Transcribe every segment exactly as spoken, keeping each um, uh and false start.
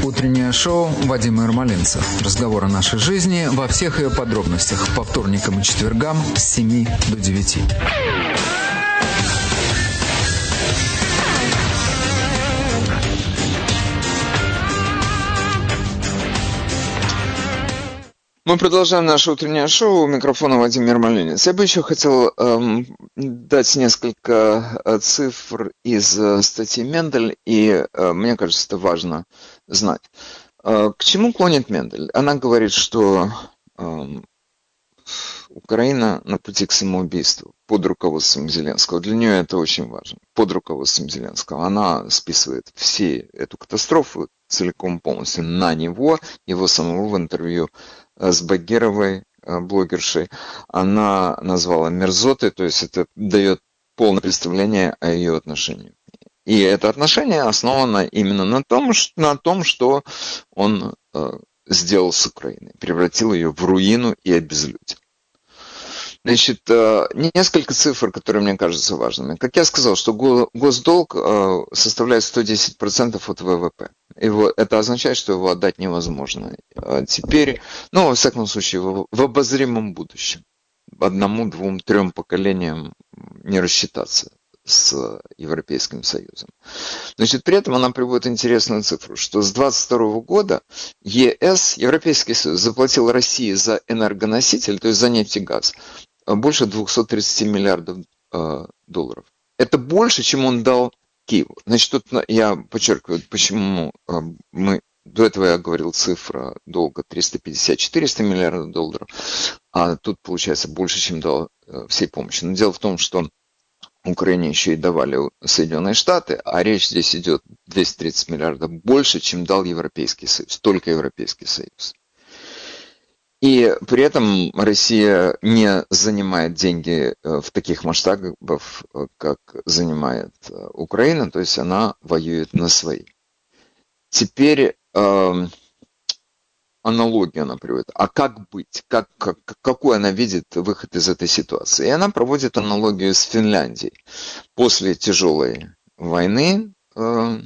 Утреннее шоу Вадима Ермолинца. Разговор о нашей жизни во всех ее подробностях. По вторникам и четвергам с семи до девяти. Мы продолжаем наше утреннее шоу. У микрофона Вадим Ермолинец. Я бы еще хотел эм, дать несколько э, цифр из э, статьи Мендель, и э, мне кажется, это важно знать. Э, к чему клонит Мендель? Она говорит, что э, Украина на пути к самоубийству под руководством Зеленского. Для нее это очень важно. Под руководством Зеленского. Она списывает все эту катастрофу целиком полностью на него, его самого в интервью с Багировой, блогершей. Она назвала мерзотой, то есть это дает полное представление о ее отношении. И это отношение основано именно на том, на том что он э, сделал с Украиной, превратил ее в руину и обезлюдил. Значит, несколько цифр, которые мне кажутся важными. Как я сказал, что госдолг составляет сто десять процентов от вэ вэ пэ. Его, это означает, что его отдать невозможно. Теперь, ну, во всяком случае, в, в обозримом будущем. Одному, двум, трем поколениям не рассчитаться с Европейским Союзом. Значит, при этом она приводит интересную цифру, что с двадцать второго года е эс, Европейский Союз, заплатил России за энергоноситель, то есть за нефть и газ, больше двухсот тридцати миллиардов э, долларов. Это больше, чем он дал Киеву. Значит, тут я подчеркиваю, почему э, мы, до этого я говорил цифра долга триста пятьдесят - четыреста миллиардов долларов, а тут получается больше, чем дал э, всей помощи. Но дело в том, что Украине еще и давали Соединенные Штаты, а речь здесь идет двести тридцать миллиардов больше, чем дал Европейский Союз, только Европейский Союз. И при этом Россия не занимает деньги в таких масштабах, как занимает Украина, то есть она воюет на свои. Теперь э, аналогию она приводит. А как быть? Как, как, какой она видит выход из этой ситуации? И она проводит аналогию с Финляндией. После тяжелой войны э,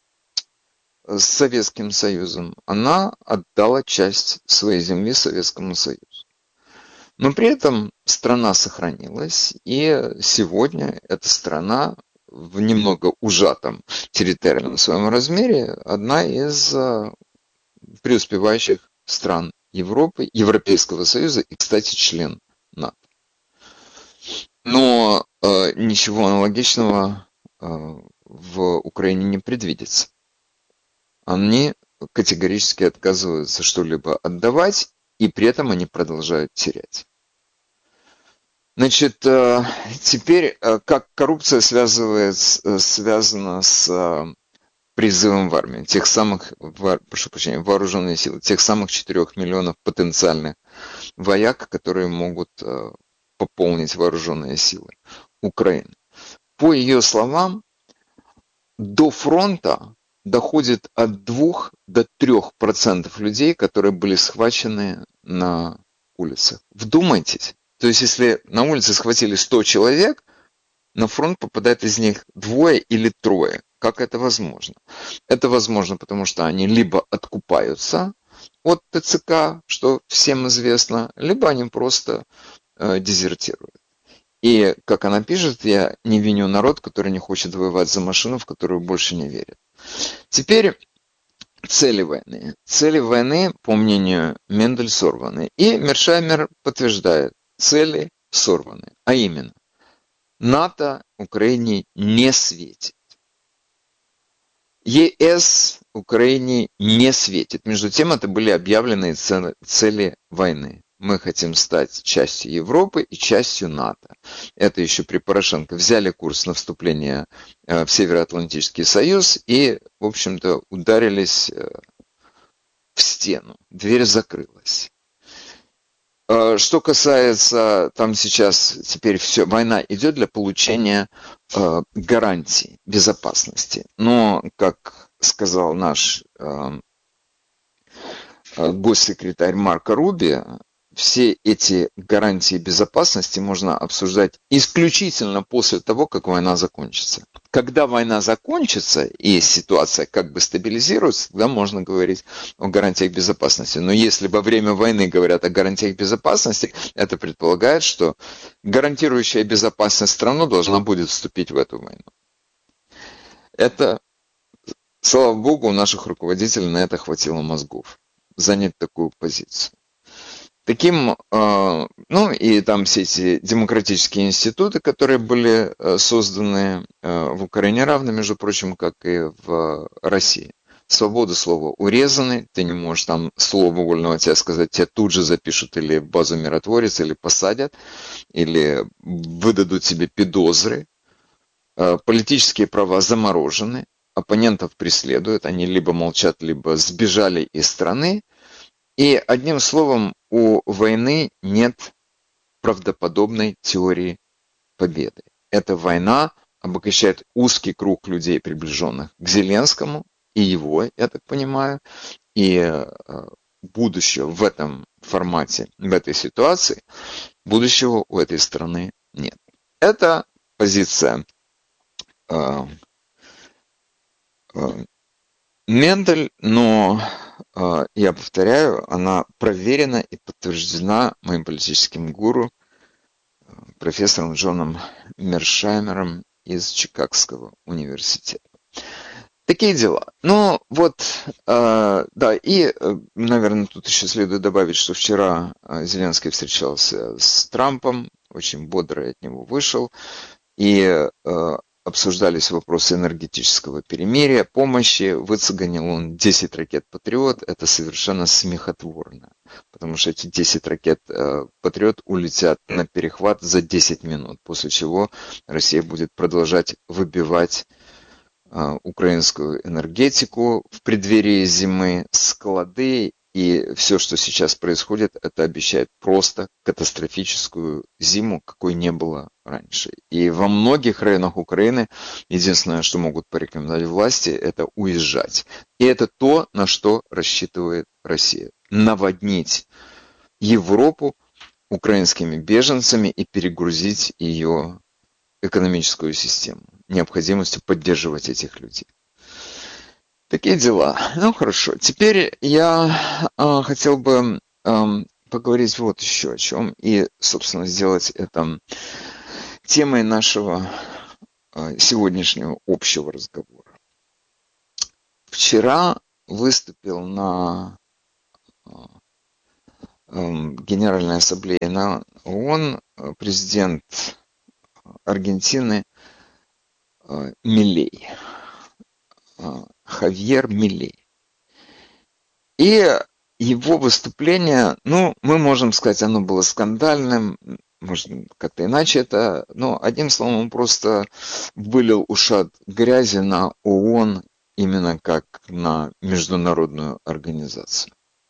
с Советским Союзом она отдала часть своей земли Советскому Союзу. Но при этом страна сохранилась, и сегодня эта страна в немного ужатом территориальном своем размере одна из э, преуспевающих стран Европы, Европейского Союза и, кстати, член НАТО. Но э, ничего аналогичного э, в Украине не предвидится. Они категорически отказываются что-либо отдавать, и при этом они продолжают терять. Значит, э, теперь э, как коррупция связывает, э, связана с э, призывом в армию, тех самых, во, прошу прощения, вооруженные силы, тех самых четырех миллионов потенциальных вояк, которые могут э, пополнить вооруженные силы Украины. По ее словам, до фронта доходит от двух до трёх процентов людей, которые были схвачены на улицах. Вдумайтесь. То есть, если на улице схватили сто человек, на фронт попадает из них двое или трое. Как это возможно? Это возможно, потому что они либо откупаются от тэ цэ ка, что всем известно, либо они просто э, дезертируют. И, как она пишет, я не виню народ, который не хочет воевать за машину, в которую больше не верит. Теперь цели войны. Цели войны, по мнению Мендель, сорваны. И Мершаймер подтверждает, цели сорваны. А именно, НАТО Украине не светит. е эс Украине не светит. Между тем, это были объявленные цели войны. Мы хотим стать частью Европы и частью НАТО. Это еще при Порошенко взяли курс на вступление в Североатлантический Союз и, в общем-то, ударились в стену. Дверь закрылась. Что касается, там сейчас теперь все, война идет для получения э, гарантий безопасности. Но, как сказал наш э, госсекретарь Марко Руби, все эти гарантии безопасности можно обсуждать исключительно после того, как война закончится. Когда война закончится и ситуация как бы стабилизируется, тогда можно говорить о гарантиях безопасности. Но если во время войны говорят о гарантиях безопасности, это предполагает, что гарантирующая безопасность страну должна будет вступить в эту войну. Это, слава богу, у наших руководителей на это хватило мозгов занять такую позицию. Таким, ну и там все эти демократические институты, которые были созданы в Украине, равны, между прочим, как и в России. Свобода слова урезаны, ты не можешь там слово вольного тебя сказать, тебя тут же запишут или в базу миротворец, или посадят, или выдадут тебе подозры. Политические права заморожены, оппонентов преследуют, они либо молчат, либо сбежали из страны. И одним словом, у войны нет правдоподобной теории победы. Эта война обогащает узкий круг людей, приближенных к Зеленскому, и его, я так понимаю, и будущего в этом формате, в этой ситуации, будущего у этой страны нет. Это позиция э, э, Мендель, но, э, я повторяю, она проверена и подтверждена моим политическим гуру, э, профессором Джоном Мершаймером из Чикагского университета. Такие дела. Ну, вот, э, да, и, э, наверное, тут еще следует добавить, что вчера э, Зеленский встречался с Трампом, очень бодро от него вышел, и э, обсуждались вопросы энергетического перемирия, помощи. Выцеганил он десять ракет «Патриот». Это совершенно смехотворно, потому что эти десять ракет э, «Патриот» улетят на перехват за десять минут, после чего Россия будет продолжать выбивать э, украинскую энергетику в преддверии зимы, склады. И все, что сейчас происходит, это обещает просто катастрофическую зиму, какой не было раньше. И во многих районах Украины единственное, что могут порекомендовать власти, это уезжать. И это то, на что рассчитывает Россия. Наводнить Европу украинскими беженцами и перегрузить ее экономическую систему. Необходимостью поддерживать этих людей. Такие дела. Ну хорошо. Теперь я э, хотел бы э, поговорить вот еще о чем. И, собственно, сделать это темой нашего э, сегодняшнего общего разговора. Вчера выступил на э, э, Генеральной Ассамблее на ООН президент Аргентины э, Милей. Хавьер Милей. И его выступление, ну, мы можем сказать, оно было скандальным, может, как-то иначе это, но одним словом, он просто вылил ушат грязи на ООН, именно как на международную организацию.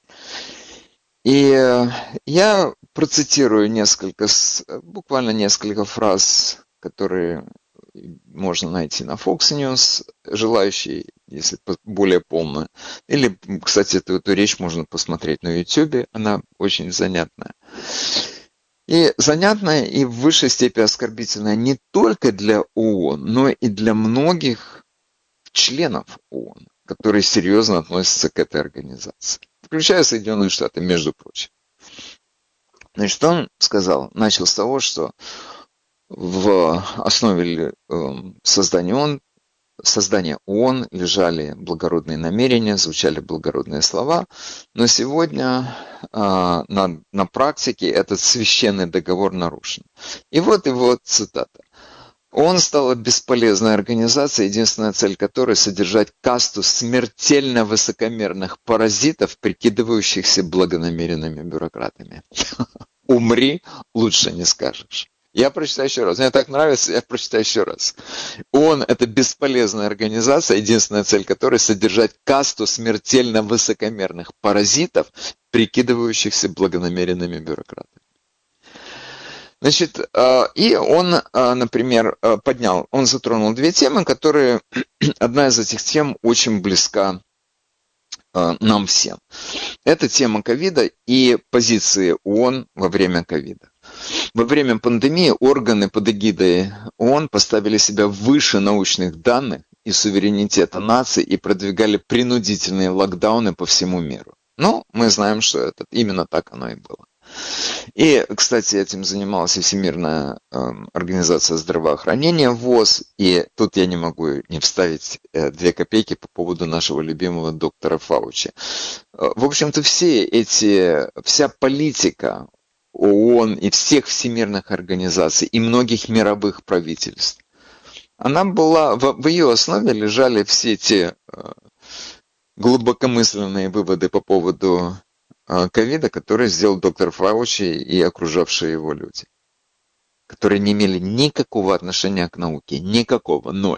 И я процитирую несколько, буквально несколько фраз, которые можно найти на Fox News, желающие, если более полно. Или, кстати, эту, эту речь можно посмотреть на YouTube, она очень занятная. И занятная и в высшей степени оскорбительная не только для ООН, но и для многих членов ООН, которые серьезно относятся к этой организации, включая Соединенные Штаты, между прочим. Значит, он сказал, начал с того, что в основе создания ООН, создания ООН лежали благородные намерения, звучали благородные слова, но сегодня на, на практике этот священный договор нарушен. И вот его цитата. ООН стала бесполезной организацией, единственная цель которой содержать касту смертельно высокомерных паразитов, прикидывающихся благонамеренными бюрократами. Умри, лучше не скажешь. Я прочитаю еще раз. Мне так нравится, я прочитаю еще раз. ООН – это бесполезная организация, единственная цель которой – содержать касту смертельно высокомерных паразитов, прикидывающихся благонамеренными бюрократами. Значит, и он, например, поднял, он затронул две темы, которые, одна из этих тем очень близка нам всем. Это тема ковида и позиции ООН во время ковида. Во время пандемии органы под эгидой ООН поставили себя выше научных данных и суверенитета наций и продвигали принудительные локдауны по всему миру. Ну, мы знаем, что это именно так оно и было. И, кстати, этим занималась и Всемирная э, организация здравоохранения ВОЗ, и тут я не могу не вставить э, две копейки по поводу нашего любимого доктора Фаучи. Э, в общем-то, все эти, вся политика ООН и всех всемирных организаций и многих мировых правительств, она была, в, в ее основе лежали все те э, глубокомысленные выводы по поводу ковида, который сделал доктор Фаучи и окружавшие его люди, которые не имели никакого отношения к науке, никакого, ноль.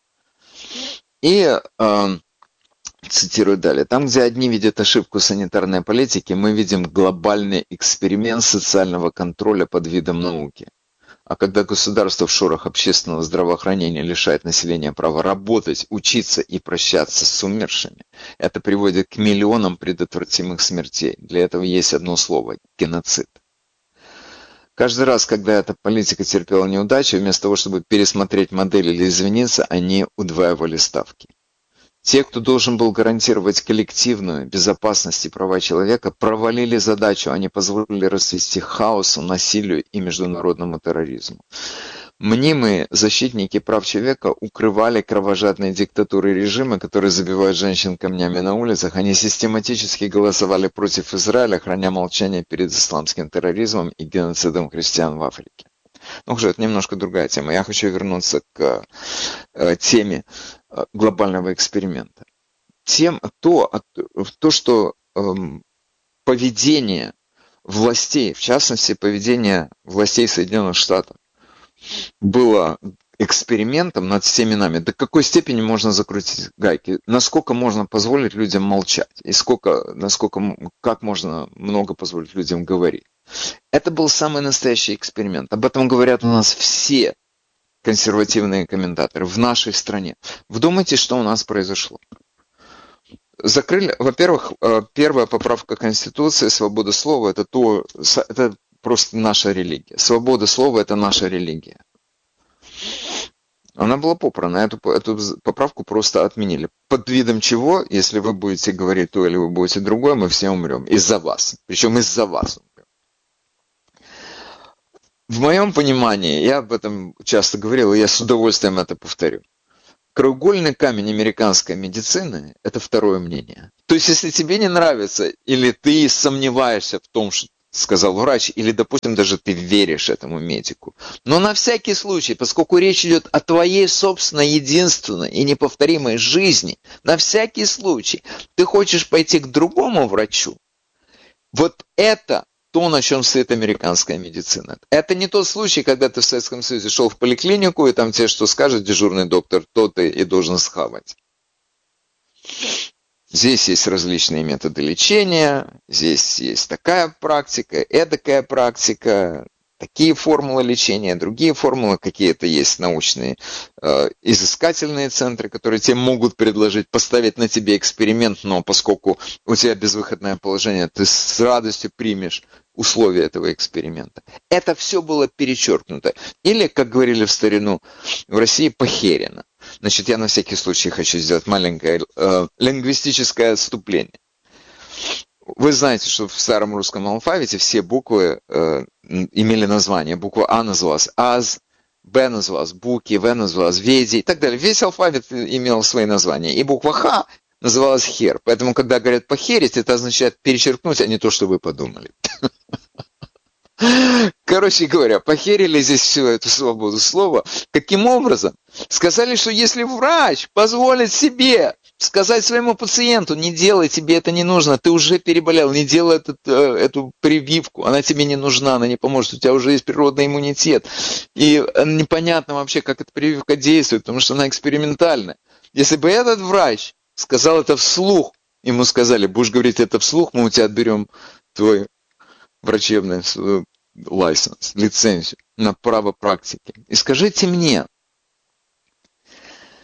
И, э, цитирую далее, там, где одни видят ошибку санитарной политики, мы видим глобальный эксперимент социального контроля под видом науки. А когда государство в шорах общественного здравоохранения лишает населения права работать, учиться и прощаться с умершими, это приводит к миллионам предотвратимых смертей. Для этого есть одно слово – геноцид. Каждый раз, когда эта политика терпела неудачу, вместо того, чтобы пересмотреть модель или извиниться, они удваивали ставки. Те, кто должен был гарантировать коллективную безопасность и права человека, провалили задачу, они позволили расцвести хаосу, насилию и международному терроризму. Мнимые защитники прав человека укрывали кровожадные диктатуры режима, которые забивают женщин камнями на улицах. Они систематически голосовали против Израиля, храня молчание перед исламским терроризмом и геноцидом христиан в Африке. Ну, уже это немножко другая тема. Я хочу вернуться к э, теме э, глобального эксперимента. Тем, то, то, что э, поведение властей, в частности, поведение властей Соединенных Штатов, было экспериментом над всеми нами. До какой степени можно закрутить гайки? Насколько можно позволить людям молчать? И сколько, насколько, как можно много позволить людям говорить? Это был самый настоящий эксперимент. Об этом говорят у нас все консервативные комментаторы в нашей стране. Вдумайтесь, что у нас произошло. Закрыли, во-первых, первая поправка Конституции, свобода слова, это то, это просто наша религия. Свобода слова – это наша религия. Она была попрана, эту, эту поправку просто отменили. Под видом чего, если вы будете говорить то или вы будете другое, мы все умрем. Из-за вас. Причем из-за вас умрем. В моем понимании, я об этом часто говорил, и я с удовольствием это повторю. Краеугольный камень американской медицины – это второе мнение. То есть, если тебе не нравится, или ты сомневаешься в том, что сказал врач, или, допустим, даже ты веришь этому медику. Но на всякий случай, поскольку речь идет о твоей собственной единственной и неповторимой жизни, на всякий случай ты хочешь пойти к другому врачу, вот это то, на чем стоит американская медицина. Это не тот случай, когда ты в Советском Союзе шел в поликлинику, и там тебе что скажет дежурный доктор, то ты и должен схавать. Здесь есть различные методы лечения, здесь есть такая практика, эдакая практика, такие формулы лечения, другие формулы, какие-то есть научные э, изыскательные центры, которые тебе могут предложить поставить на тебе эксперимент, но поскольку у тебя безвыходное положение, ты с радостью примешь условия этого эксперимента. Это все было перечеркнуто. Или, как говорили в старину в России, похерено. Значит, я на всякий случай хочу сделать маленькое э, лингвистическое отступление. Вы знаете, что в старом русском алфавите все буквы э, имели название. Буква А называлась АЗ, Б называлась Буки, В называлась Веди и так далее. Весь алфавит имел свои названия. И буква Х называлась Хер. Поэтому, когда говорят похерить, это означает перечеркнуть, а не то, что вы подумали. Короче говоря, похерили здесь всю эту свободу слова. Каким образом? Сказали, что если врач позволит себе сказать своему пациенту, не делай, тебе это не нужно, ты уже переболел, не делай этот, эту прививку, она тебе не нужна, она не поможет, у тебя уже есть природный иммунитет. И непонятно вообще, как эта прививка действует, потому что она экспериментальная. Если бы этот врач сказал это вслух, ему сказали, будешь говорить это вслух, мы у тебя отберем твой врачебный лайсенс, лицензию на право практики. И скажите мне,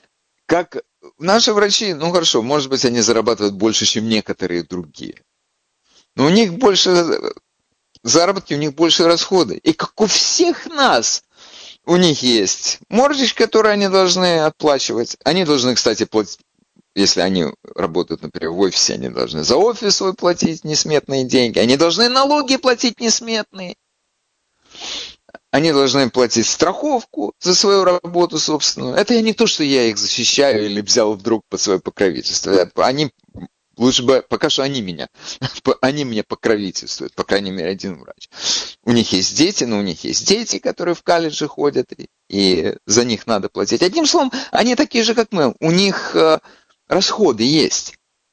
как наши врачи, ну хорошо, может быть, они зарабатывают больше, чем некоторые другие. Но у них больше заработки, у них больше расходы. И как у всех нас, у них есть мордич, который они должны отплачивать. Они должны, кстати, платить, если они работают, например, в офисе, они должны за офис свой платить несметные деньги. Они должны налоги платить несметные. Они должны платить страховку за свою работу собственную. Это я не то, что я их защищаю или взял вдруг под свое покровительство. Они, лучше бы, пока что они меня, они мне покровительствуют, по крайней мере, один врач. У них есть дети, но у них есть дети, которые в колледже ходят, и за них надо платить. Одним словом, они такие же, как мы. У них расходы есть.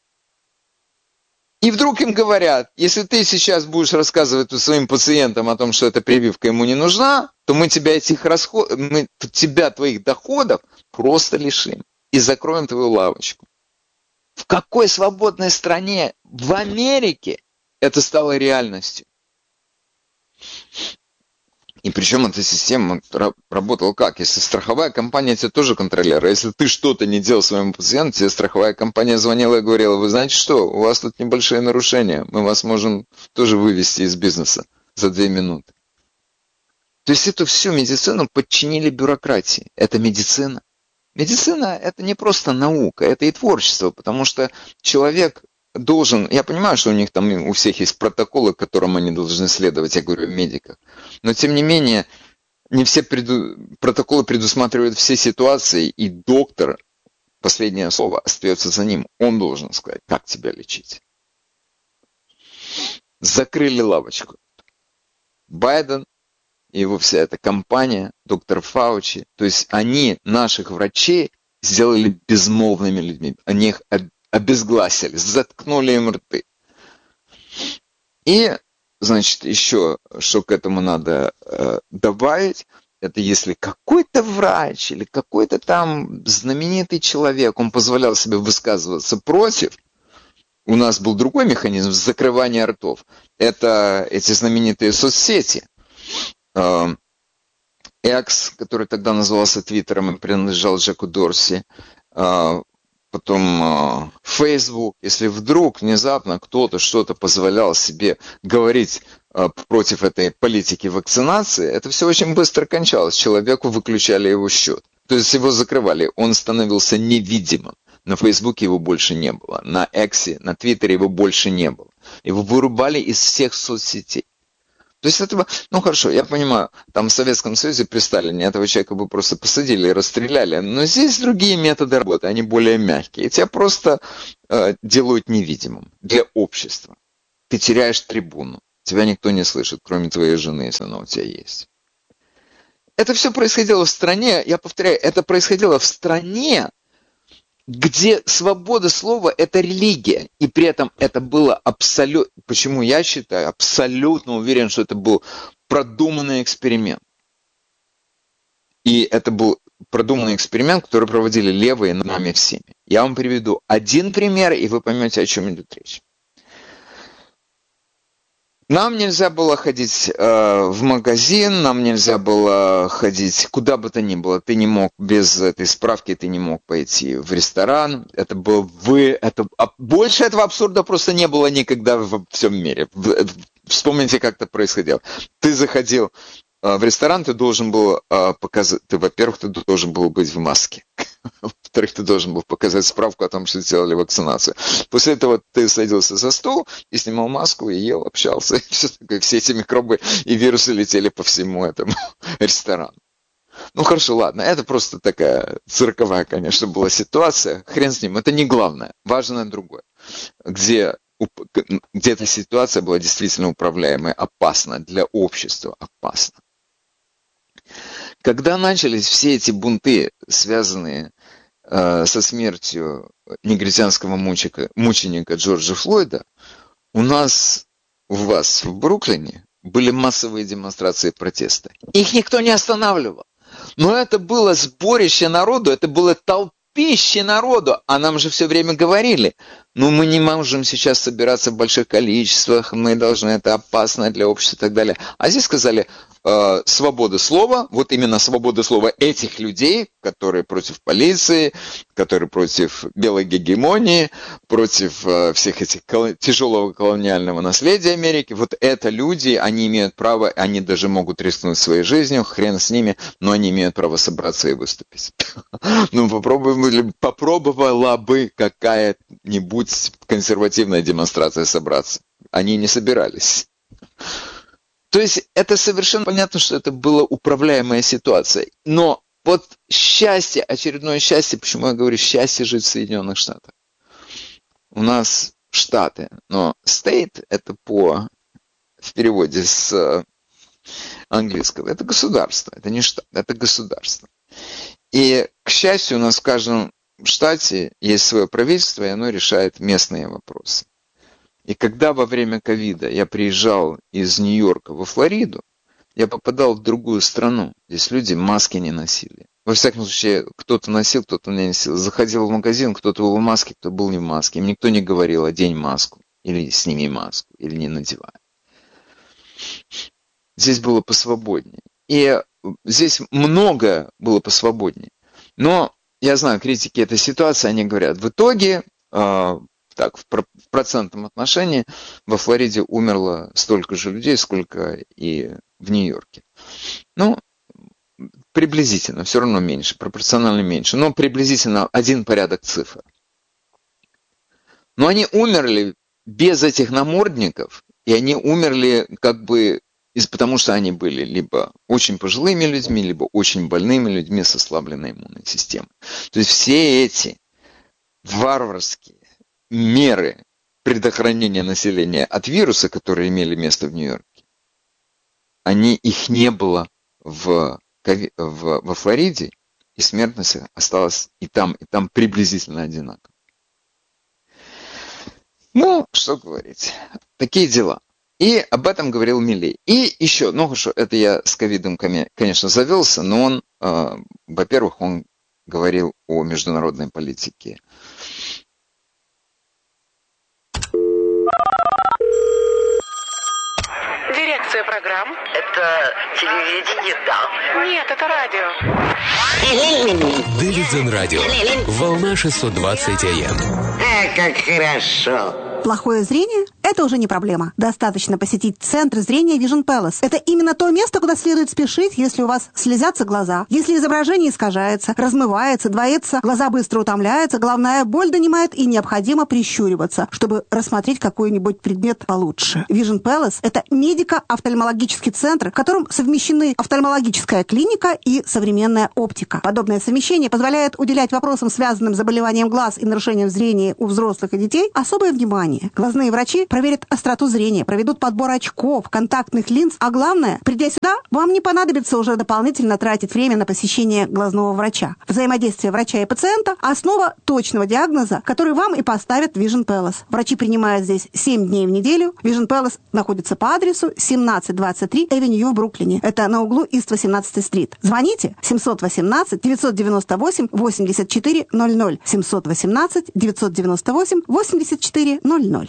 И вдруг им говорят, если ты сейчас будешь рассказывать своим пациентам о том, что эта прививка ему не нужна, то мы тебя этих расходов, мы тебя твоих доходов просто лишим и закроем твою лавочку. В какой свободной стране? В Америке это стало реальностью. И причем эта система работала как? Если страховая компания тебя тоже контролирует, если ты что-то не делал своему пациенту, тебе страховая компания звонила и говорила, вы знаете что, у вас тут небольшие нарушения, мы вас можем тоже вывести из бизнеса за две минуты. То есть эту всю медицину подчинили бюрократии. Это медицина. Медицина – это не просто наука, это и творчество, потому что человек должен, я понимаю, что у них там у всех есть протоколы, которым они должны следовать, я говорю о медиках, но тем не менее не все преду... протоколы предусматривают все ситуации, и доктор, последнее слово, остается за ним, он должен сказать, как тебя лечить. Закрыли лавочку. Байден и его вся эта компания, доктор Фаучи, то есть они наших врачей сделали безмолвными людьми, они их обезгласили, заткнули им рты. И, значит, еще, что к этому надо э, добавить, это если какой-то врач или какой-то там знаменитый человек, он позволял себе высказываться против, у нас был другой механизм закрывания ртов. Это эти знаменитые соцсети. Э, X, который тогда назывался Твиттером и принадлежал Джеку Дорси, э, потом Facebook, если вдруг внезапно кто-то что-то позволял себе говорить против этой политики вакцинации, это все очень быстро кончалось. Человеку выключали его счет. То есть его закрывали, он становился невидимым. На Facebook его больше не было, на X, на Твиттере его больше не было. Его вырубали из всех соцсетей. То есть этого, ну хорошо, я понимаю, там в Советском Союзе при Сталине этого человека бы просто посадили и расстреляли, но здесь другие методы работы, они более мягкие. Тебя просто э, делают невидимым для общества. Ты теряешь трибуну, тебя никто не слышит, кроме твоей жены, если она у тебя есть. Это все происходило в стране, я повторяю, это происходило в стране, где свобода слова – это религия, и при этом это было абсолютно, почему я считаю, абсолютно уверен, что это был продуманный эксперимент. И это был продуманный эксперимент, который проводили левые нами всеми. Я вам приведу один пример, и вы поймете, о чем идет речь. Нам нельзя было ходить э, в магазин, нам нельзя было ходить куда бы то ни было. Ты не мог, без этой справки ты не мог пойти в ресторан. Это было вы, это, а больше этого абсурда просто не было никогда во всем мире. Вспомните, как это происходило. Ты заходил э, в ресторан, ты должен был э, показать, ты, во-первых, ты должен был быть в маске. Во-вторых, ты должен был показать справку о том, что сделали вакцинацию. После этого ты садился за стол и снимал маску, и ел, общался. И все, такое, все эти микробы и вирусы летели по всему этому ресторану. Ну хорошо, ладно, это просто такая цирковая, конечно, была ситуация. Хрен с ним, это не главное. Важное другое. Где, где эта ситуация была действительно управляемой, опасна, для общества опасна. Когда начались все эти бунты, связанные э, со смертью негритянского мученика, мученика Джорджа Флойда, у нас, у вас в Бруклине были массовые демонстрации протеста. Их никто не останавливал. Но это было сборище народу, это было толпище народу. А нам же все время говорили, ну, мы не можем сейчас собираться в больших количествах, мы должны, это опасно для общества и так далее. А здесь сказали, э, свобода слова, вот именно свобода слова этих людей, которые против полиции, которые против белой гегемонии, против э, всех этих кол- тяжелого колониального наследия Америки, вот это люди, они имеют право, они даже могут рискнуть своей жизнью, хрен с ними, но они имеют право собраться и выступить. Ну, попробовала бы какая-нибудь консервативная демонстрация собраться. Они не собирались. То есть это совершенно понятно, что это была управляемая ситуация. Но вот счастье, очередное счастье, почему я говорю счастье жить в Соединенных Штатах. У нас Штаты, но state это по в переводе с английского, это государство, это не штат, это государство. И, к счастью, у нас в каждом штате есть свое правительство, и оно решает местные вопросы. И когда во время ковида я приезжал из Нью-Йорка во Флориду, я попадал в другую страну. Здесь люди маски не носили. Во всяком случае, кто-то носил, кто-то не носил. Заходил в магазин, кто-то был в маске, кто был не в маске. Им никто не говорил: одень маску, или сними маску, или не надевай. Здесь было посвободнее. И здесь многое было посвободнее. Но я знаю, критики этой ситуации, они говорят, в итоге, э, так, в, про- в процентном отношении во Флориде умерло столько же людей, сколько и в Нью-Йорке. Ну, приблизительно, все равно меньше, пропорционально меньше, но приблизительно один порядок цифр. Но они умерли без этих намордников, и они умерли как бы из потому, что они были либо очень пожилыми людьми, либо очень больными людьми с ослабленной иммунной системой. То есть все эти варварские меры предохранения населения от вируса, которые имели место в Нью-Йорке, они, их не было в, в, во Флориде, и смертность осталась и там, и там приблизительно одинаково. Ну, что говорить. Такие дела. И об этом говорил Миллей. И еще, ну хорошо, это я с ковидом, конечно, завелся, но он, э, во-первых, он говорил о международной политике. Дирекция программ. Это телевидение, да. Нет, это радио. Дивизион радио. Волна шестьсот двадцать АМ. А, как хорошо. Плохое зрение – это уже не проблема. Достаточно посетить центр зрения Vision Palace. Это именно то место, куда следует спешить, если у вас слезятся глаза, если изображение искажается, размывается, двоится, глаза быстро утомляются, головная боль донимает и необходимо прищуриваться, чтобы рассмотреть какой-нибудь предмет получше. Vision Palace – это медико-офтальмологический центр, в котором совмещены офтальмологическая клиника и современная оптика. Подобное совмещение позволяет уделять вопросам, связанным с заболеванием глаз и нарушением зрения у взрослых и детей, особое внимание. Глазные врачи проверят остроту зрения, проведут подбор очков, контактных линз, а главное, придя сюда, вам не понадобится уже дополнительно тратить время на посещение глазного врача. Взаимодействие врача и пациента – основа точного диагноза, который вам и поставят в Vision Palace. Врачи принимают здесь семь дней в неделю. Vision Palace находится по адресу семнадцать двадцать три Эвеню в Бруклине. Это на углу Ист восемнадцатой стрит. Звоните семьсот восемнадцать девятьсот девяносто восемь восемьдесят четыре ноль ноль. семьсот восемнадцать девятьсот девяносто восемь восемьдесят четыре ноль ноль.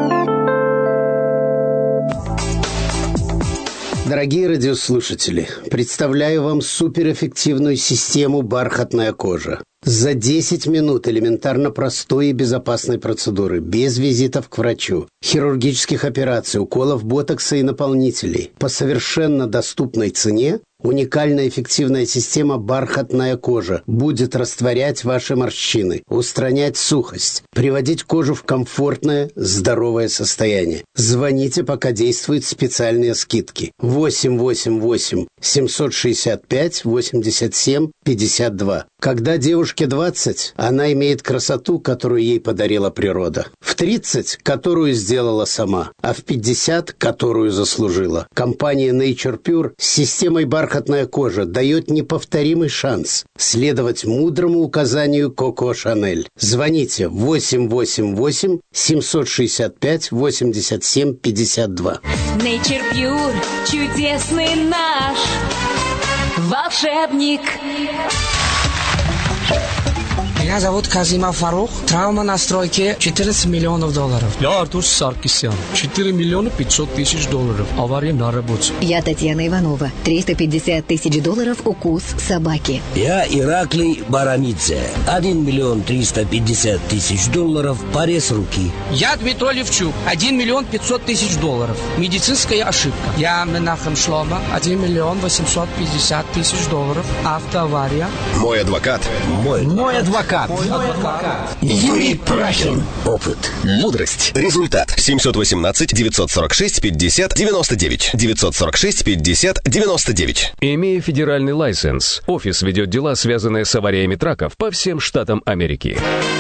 Дорогие радиослушатели, представляю вам суперэффективную систему «Бархатная кожа». За десять минут элементарно простой и безопасной процедуры, без визитов к врачу, хирургических операций, уколов ботокса и наполнителей, по совершенно доступной цене, уникальная эффективная система «Бархатная кожа» будет растворять ваши морщины, устранять сухость, приводить кожу в комфортное, здоровое состояние. Звоните, пока действуют специальные скидки. восемь восемь восемь семьсот шестьдесят пять восемьдесят семь пятьдесят два. Когда девушке двадцать, она имеет красоту, которую ей подарила природа. В тридцать, которую сделала сама, а в пятьдесят, которую заслужила. Компания Nature Pure с системой «Бархатная кожа» дает неповторимый шанс следовать мудрому указанию Коко Шанель. Звоните восемь восемь восемь семьсот шестьдесят пять восемьдесят семь пятьдесят два. Nature Pure, чудесный наш волшебник. Меня зовут Казимов Фарух. Травма на стройке четырнадцать миллионов долларов. Я Артур Саркисян. четыре миллиона пятьсот тысяч долларов. Авария на работе. Я Татьяна Иванова. триста пятьдесят тысяч долларов укус собаки. Я Ираклий Барамидзе. один миллион триста пятьдесят тысяч долларов. Порез руки. Я Дмитрий Левчук. один миллион пятьсот тысяч долларов. Медицинская ошибка. Я Менахем Шлома. один миллион восемьсот пятьдесят тысяч долларов. Автоавария. Мой адвокат. Мой, Мой адвокат. Мой адвокат. Юрий Прахин. Опыт. Мудрость. Результат. семьсот восемнадцать девятьсот сорок шесть пятьдесят девяносто девять. девятьсот сорок шесть пятьдесят девяносто девять. Имея федеральный лайсенс, офис ведет дела, связанные с авариями траков по всем штатам Америки.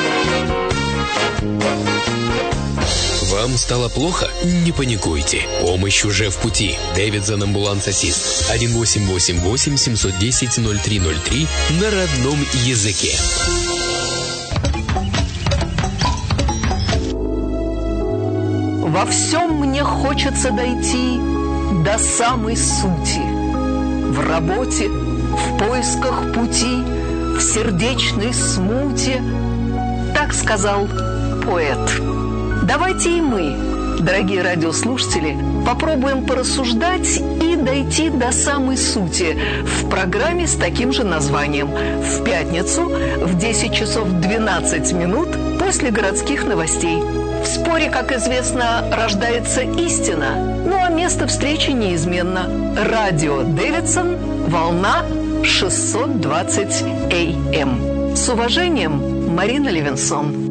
Вам стало плохо? Не паникуйте. Помощь уже в пути. Дэвидсон Амбуланс Ассист. один восемь восемь восемь семь один ноль ноль три ноль три на родном языке. Во всем мне хочется дойти до самой сути. В работе, в поисках пути, в сердечной смуте. Так сказал поэт. Давайте и мы, дорогие радиослушатели, попробуем порассуждать и дойти до самой сути в программе с таким же названием в пятницу в десять часов двенадцать минут после городских новостей. В споре, как известно, рождается истина, ну а место встречи неизменно. Радио Дэвидсон, волна шестьсот двадцать эй эм. С уважением, Марина Левинсон.